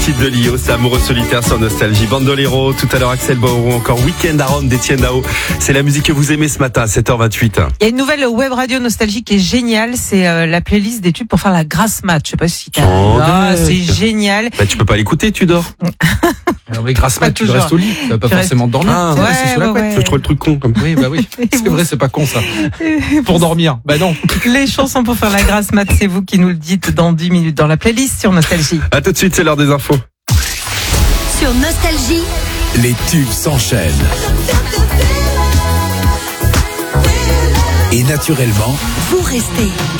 Titre de Lio, c'est Amoureux solitaire sur Nostalgie. Bandolero, tout à l'heure Axel Bauer ou encore Weekend Around d'Etienne Dao. C'est la musique que vous aimez ce matin à 7h28. Il y a une nouvelle web radio Nostalgie qui est géniale, c'est la playlist des tubes pour faire la grasse mat. Je sais pas si t'as... c'est génial. Bah, tu peux pas l'écouter, tu dors. Alors, mais grâce mat, tu restes au lit. Ça va pas forcément dormir. Ah, ouais, c'est sous la couette. Je trouve le truc con comme. Oui, bah oui. C'est vrai, c'est pas con ça. Pour dormir. Bah non. Les chansons pour faire la grasse mat, c'est vous qui nous le dites dans 10 minutes dans la playlist sur Nostalgie. À tout de suite, c'est l'heure des infos. Sur Nostalgie, les tubes s'enchaînent. Et naturellement, vous restez.